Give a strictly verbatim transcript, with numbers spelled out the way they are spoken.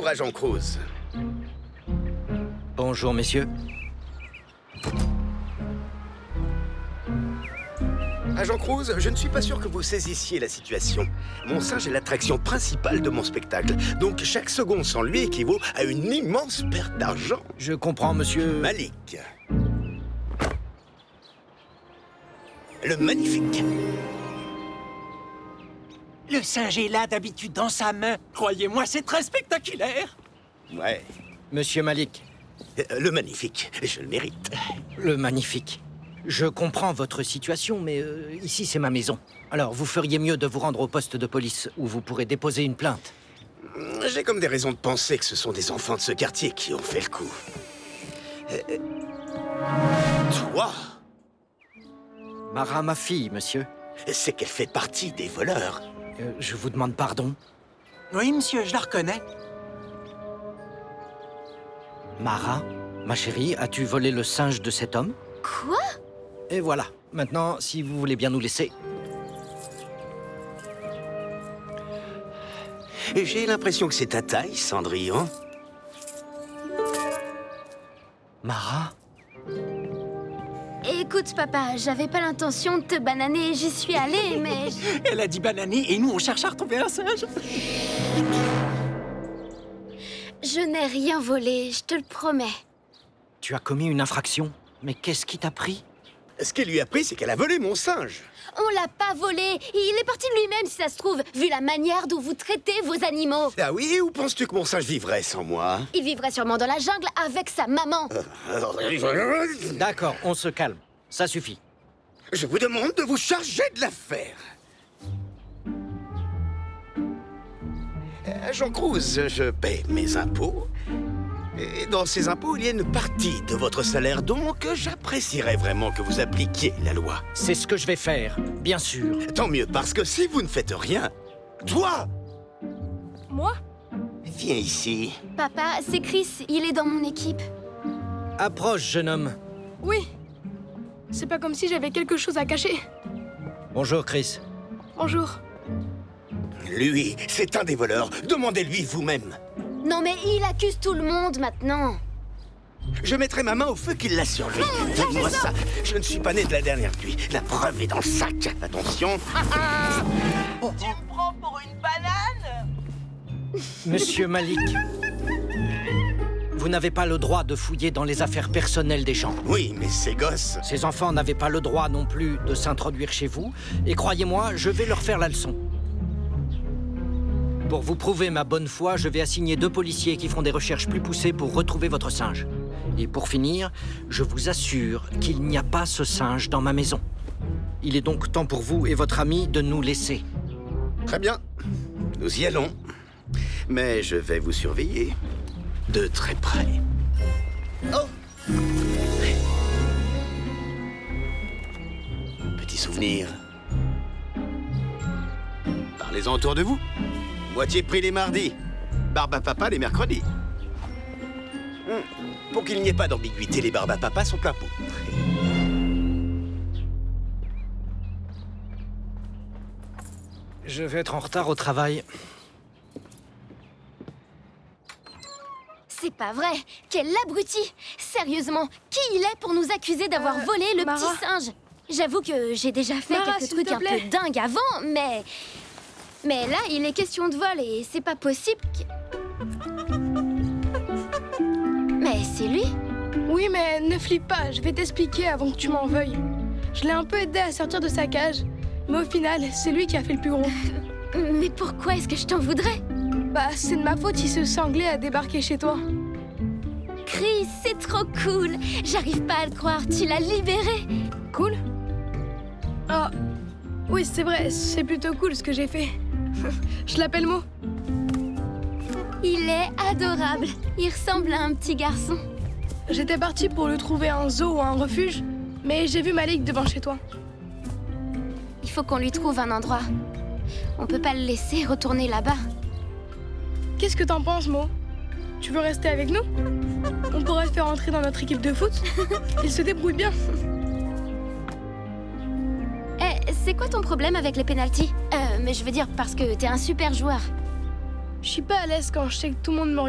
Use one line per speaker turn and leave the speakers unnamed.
agent Cruz.
Bonjour, messieurs.
Agent Cruz, je ne suis pas sûr que vous saisissiez la situation. Mon singe est l'attraction principale de mon spectacle, donc chaque seconde sans lui équivaut à une immense perte d'argent.
Je comprends, monsieur...
Malik. Le magnifique.
Le singe est là d'habitude dans sa main. Croyez-moi, c'est très spectaculaire.
Ouais.
Monsieur Malik.
Euh, Le magnifique, je le mérite.
Le magnifique. Je comprends votre situation, mais euh, ici, c'est ma maison. Alors, vous feriez mieux de vous rendre au poste de police, où vous pourrez déposer une plainte.
J'ai comme des raisons de penser que ce sont des enfants de ce quartier qui ont fait le coup. Euh, Toi,
Mara, ma fille, monsieur.
c'est qu'elle fait partie des voleurs.
Euh, je vous demande pardon.
Oui, monsieur, je la reconnais.
Mara, ma chérie, as-tu volé le singe de cet homme?
Quoi?
Et voilà. Maintenant, si vous voulez bien nous laisser...
J'ai l'impression que c'est ta taille, Cendrillon.
Mara?
Écoute, papa, j'avais pas l'intention de te bananer, j'y suis allée, mais...
Elle a dit bananer et nous, on cherche à retrouver un singe.
Je n'ai rien volé, je te le promets.
Tu as commis une infraction. Mais qu'est-ce qui t'a pris?
Ce qu'elle lui a pris, c'est qu'elle a volé mon singe.
On l'a pas volé, il est parti de lui-même si ça se trouve, vu la manière dont vous traitez vos animaux.
Ah oui, et où penses-tu que mon singe vivrait sans moi?
Il vivrait sûrement dans la jungle avec sa maman.
D'accord, on se calme. Ça suffit.
Je vous demande de vous charger de l'affaire. Agent Cruz, je paie mes impôts. Et dans ces impôts, il y a une partie de votre salaire, donc j'apprécierais vraiment que vous appliquiez la loi.
C'est ce que je vais faire, bien sûr.
Tant mieux, parce que si vous ne faites rien, toi,
Moi?
viens ici.
Papa, c'est Chris, il est dans mon équipe.
Approche, jeune homme.
Oui. C'est pas comme si j'avais quelque chose à cacher.
Bonjour, Chris.
Bonjour.
Lui, c'est un des voleurs. Demandez-lui vous-même.
Non mais il accuse tout le monde maintenant.
Je mettrai ma main au feu qu'il l'a sur lui. Donne-moi ça. Je ne suis pas né de la dernière pluie. La preuve est dans le sac. Attention.
Tu me prends pour une banane?
Monsieur Malik, vous n'avez pas le droit de fouiller dans les affaires personnelles des gens.
Oui, mais ces gosses...
Ces enfants n'avaient pas le droit non plus de s'introduire chez vous. Et croyez-moi, je vais leur faire la leçon. Pour vous prouver ma bonne foi, je vais assigner deux policiers qui feront des recherches plus poussées pour retrouver votre singe. Et pour finir, je vous assure qu'il n'y a pas ce singe dans ma maison. Il est donc temps pour vous et votre ami de nous laisser.
Très bien. Nous y allons. Mais je vais vous surveiller de très près. Oh! Petit souvenir. Parlez-en autour de vous. Moitié prix les mardis, barbe à papa les mercredis. Hum, Pour qu'il n'y ait pas d'ambiguïté, les barbes à papa sont plein pot.
Je vais être en retard au travail.
C'est pas vrai. Quel abruti. Sérieusement, qui il est pour nous accuser d'avoir
Euh,
volé le
Mara.
petit singe? J'avoue que j'ai déjà fait
Mara,
quelques
s'il
trucs
te
un
plaît.
peu dingues avant, mais... Mais là, il est question de vol et c'est pas possible que... Mais c'est lui?
Oui, mais ne flippe pas, je vais t'expliquer avant que tu m'en veuilles. Je l'ai un peu aidé à sortir de sa cage, mais au final, c'est lui qui a fait le plus gros.
Mais pourquoi est-ce que je t'en voudrais?
Bah, c'est de ma faute si ce sanglé a débarqué chez toi.
Chris, c'est trop cool. J'arrive pas à le croire, tu l'as libéré.
Cool? Ah, oui, c'est vrai, c'est plutôt cool ce que j'ai fait. Je l'appelle Mo.
Il est adorable. Il ressemble à un petit garçon.
J'étais partie pour le trouver un zoo ou un refuge, mais j'ai vu Malik devant chez toi.
Il faut qu'on lui trouve un endroit. On peut pas le laisser retourner là-bas.
Qu'est-ce que t'en penses, Mo? Tu veux rester avec nous? On pourrait le faire entrer dans notre équipe de foot. Il se débrouille bien.
Eh, c'est quoi ton problème avec les pénaltys? Euh, mais je veux dire parce que t'es un super joueur.
Je suis pas à l'aise quand je sais que tout le monde me